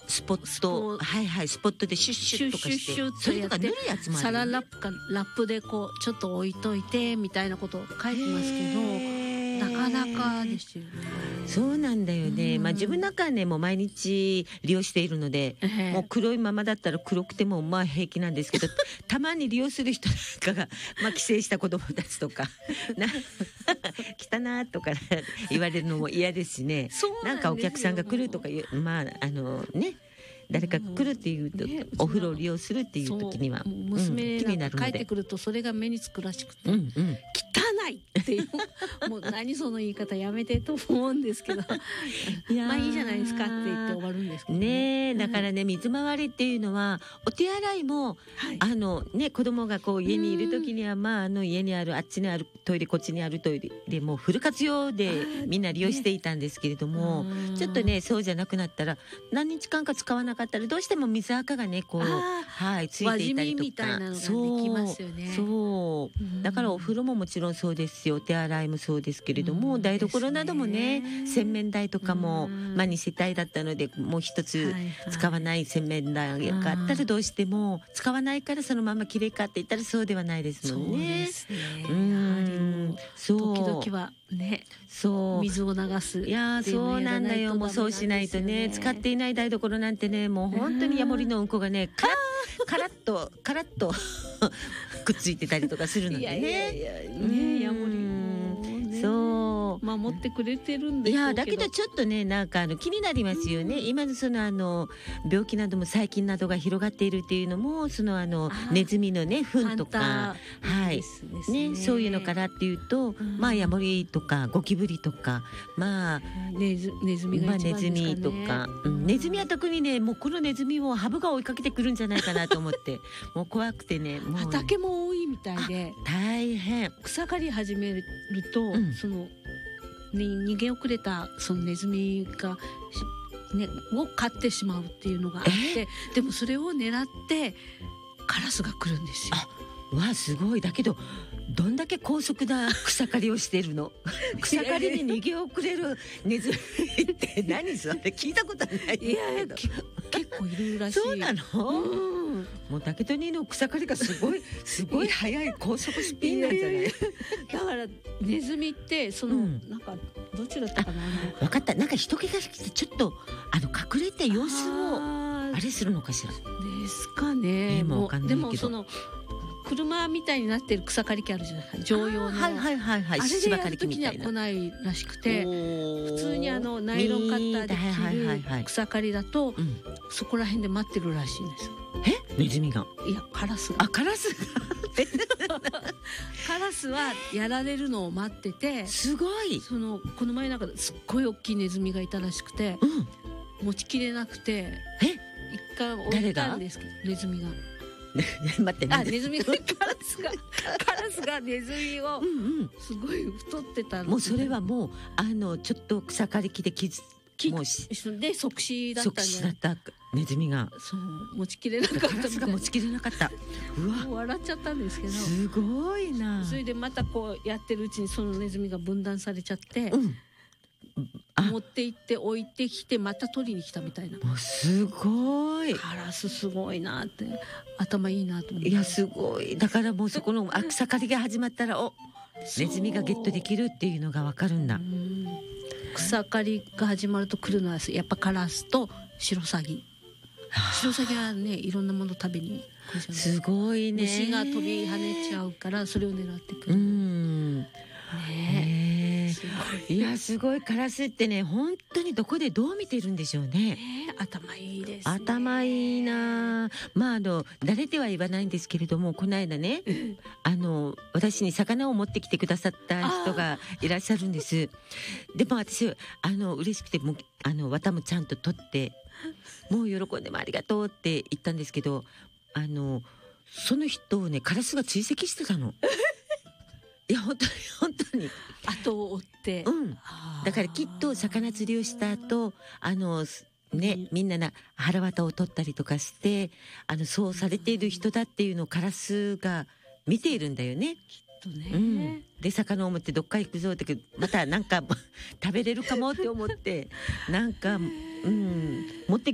スポット、はいはい、スポットでシュッシュッとかして、それとか塗るやつもある、ね、 サランラップかラップでこうちょっと置いといてみたいなことを書いてますけど、なかなかですよね。 そうなんだよね、まあ自分なんかはねもう毎日利用しているので、もう黒いままだったら黒くてもまあ平気なんですけどたまに利用する人なんかが、まあ、帰省した子供たちとか来たなとか言われるのも嫌ですしね。なんかお客さんが来るとかいうまあね誰か来るっていうと、ね、お風呂を利用するっていう時には娘が帰ってくるとそれが目につくらしくて、汚いっていうもう何その言い方やめてと思うんですけどまあいいじゃないですかって言って終わるんですけど ね、 だからね水回りっていうのはお手洗いも、はい、ね子供がこう家にいる時にはまあ家にあるあっちにあるトイレこっちにあるトイレでもうフル活用でみんな利用していたんですけれども、ね、ちょっとねそうじゃなくなったら何日間か使わなかったらどうしても水垢がねこうはいついていたりとか、 みたいなのができますよね。 そうだからお風呂ももちろんそうですよ、お手洗いもそうですけれども、台所などもね洗面台とかもまあ2世帯だったのでもう一つ使わない洗面台があったらどうしても使わないからそのままきれいかって言ったらそうではないですもんね。 そう時々はねそう水を流すいやそうなんだよ、もうそうしないとね使っていない台所なんてねもう本当にヤモリのうんこがねカラッとくっついてたりとかするのでね。 ヤモリそう守ってくれてるんでしょうけど、 いやだけどちょっとねなんか気になりますよね。今のその病気なども細菌などが広がっているっていうのもそのネズミのね糞とかはいねそういうのからっていうと、まあヤモリとかゴキブリとかまあネズミが一番ですかね。 ネズミとか、ネズミは特にねもうこのネズミをハブが追いかけてくるんじゃないかなと思ってもう怖くてねもう畑も多いみたいで大変草刈り始めると、その逃げ遅れたそのネズミがねを飼ってしまうっていうのがあって、でもそれを狙ってカラスが来るんですよ。 わすごい。だけどどんだけ高速な草刈りをしているの草刈りに逃げ遅れるネズミって何それ聞いたことないけど結構いるらしい。 そうなの、もうだけどにの草刈りがすごい速い高速スピンなんじゃない？ だからネズミってその、なんかどっちだったかな。 分かった。なんか人気がしてちょっと隠れて様子をあれするのかしら。 ですかね。でもその車みたいになってる草刈り機あるじゃないですか、乗用の。あれでやる時には来ないらしくて、普通にナイロンカッターで切る草刈りだと、そこら辺で待ってるらしいんです。 ネズミが？ いやカラスが。カラスはやられるのを待ってて、 すごい。 この前なんかすっごい大きいネズミがいたらしくて、持ちきれなくて一回置いたんですけど、ネズミが。 待ってネズミがカラスがネズミをすごい太ってた。 もうそれはもうちょっと草刈り機でで即死だったんじゃない。 ネズミがそう持ちきれなかった。 カラスが持ちきれなかった。 うわ笑っちゃったんですけど、 すごいな。 それでまたこうやってるうちにそのネズミが分断されちゃって、持って行って置いてきてまた取りに来たみたいな。 もうすごい。 カラスすごいなって頭いいなと思って。 いやすごい。だからもうそこの草刈りが始まったらネズミがゲットできるっていうのがわかるんだ。 草刈りが始まると来るのはやっぱカラスとシロサギ。シロサギはねいろんなもの食べに来るじゃない。 すごいね。 虫が飛び跳ねちゃうからそれを狙ってくる。 いやすごい。カラスってね本当にどこでどう見てるんでしょうね。 頭いいですね。 頭いいな。まあ誰では言わないんですけれども、この間ね私に魚を持ってきてくださった人がいらっしゃるんです。でも私嬉しくて綿もちゃんと取ってもう喜んでもありがとうって言ったんですけど、その人をねカラスが追跡してたの。いや本当に後を追って、 だからきっと魚釣りをした後みんな腹綿を取ったりとかしてそうされている人だっていうのをカラスが見ているんだよね。 きっとね。 で魚を持ってどっか行くぞってまたなんか食べれるかもって思ってなんか持って